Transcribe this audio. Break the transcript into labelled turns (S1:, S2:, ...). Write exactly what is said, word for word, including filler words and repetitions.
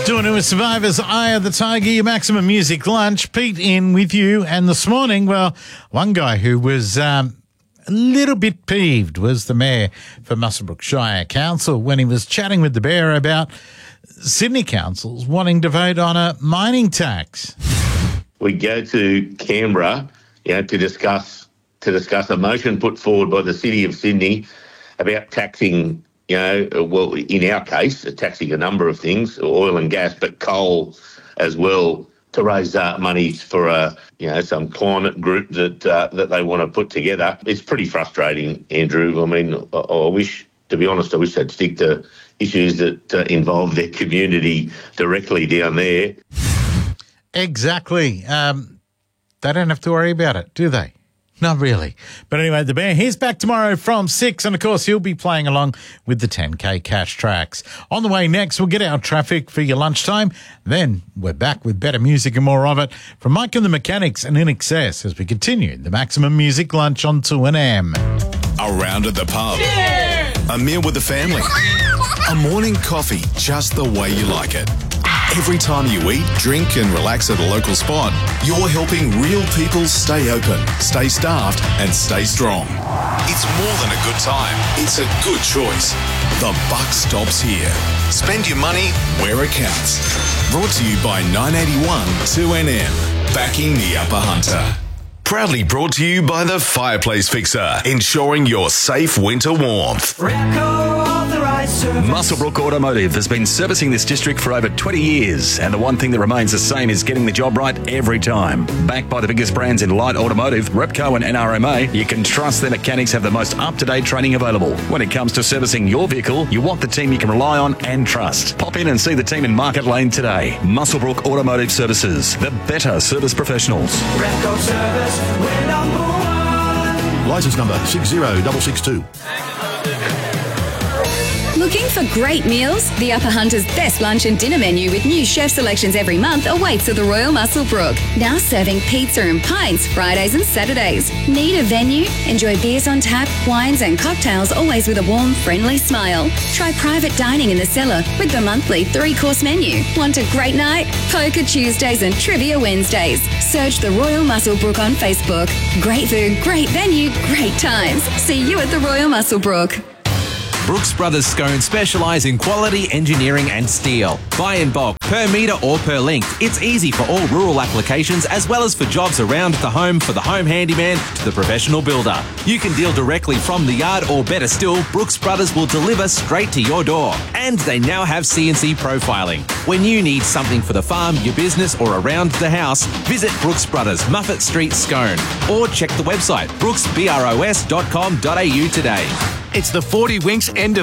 S1: Doing it with Survivors, Eye of the Tiger, your Maximum Music Lunch. Pete in with you. And this morning, well, one guy who was um, a little bit peeved was the mayor for Muswellbrook Shire Council when he was chatting with the Bear about Sydney councils wanting to vote on a mining tax.
S2: We go to Canberra, you know, to discuss to discuss a motion put forward by the City of Sydney about taxing, you know, well, in our case, taxing a number of things, oil and gas, but coal as well, to raise uh, money for a, you know, some climate group that uh, that they want to put together. It's pretty frustrating, Andrew. I mean, I, I wish, to be honest, I wish they'd stick to issues that uh, involve their community directly down there.
S1: Exactly. Um, they don't have to worry about it, do they? Not really. But anyway, the Bear, he's back tomorrow from six, and of course he'll be playing along with the ten K cash tracks. On the way next, we'll get our traffic for your lunchtime. Then we're back with better music and more of it from Mike and the Mechanics and In Excess as we continue the Maximum Music Lunch on two N M.
S3: A round at the pub.
S4: Yeah!
S3: A meal with the family. A morning coffee just the way you like it. Every time you eat, drink and relax at a local spot, you're helping real people stay open, stay staffed and stay strong. It's more than a good time. It's a good choice. The buck stops here. Spend your money where it counts. Brought to you by nine eighty-one two N M. Backing the Upper Hunter. Proudly brought to you by the Fireplace Fixer, ensuring your safe winter warmth.
S5: Muswellbrook Automotive has been servicing this district for over twenty years, and the one thing that remains the same is getting the job right every time. Backed by the biggest brands in light automotive, Repco and N R M A, you can trust their mechanics have the most up-to-date training available. When it comes to servicing your vehicle, you want the team you can rely on and trust. Pop in and see the team in Market Lane today. Muswellbrook Automotive Services, the better service professionals.
S6: Repco Service, we're number one.
S7: Licence number six zero six six two.
S8: Looking for great meals? The Upper Hunter's best lunch and dinner menu with new chef selections every month awaits at the Royal Muswellbrook. Now serving pizza and pints Fridays and Saturdays. Need a venue? Enjoy beers on tap, wines and cocktails, always with a warm, friendly smile. Try private dining in the cellar with the monthly three-course menu. Want a great night? Poker Tuesdays and Trivia Wednesdays. Search the Royal Muswellbrook on Facebook. Great food, great venue, great times. See you at the Royal Muswellbrook.
S9: Brooks Brothers Scones specialise in quality engineering and steel. Buy in bulk, per metre or per length. It's easy for all rural applications as well as for jobs around the home for the home handyman to the professional builder. You can deal directly from the yard, or better still, Brooks Brothers will deliver straight to your door. And they now have C N C profiling. When you need something for the farm, your business or around the house, visit Brooks Brothers, Muffet Street, Scone. Or check the website brooks bros dot com dot a u today.
S10: It's the forty Winks end of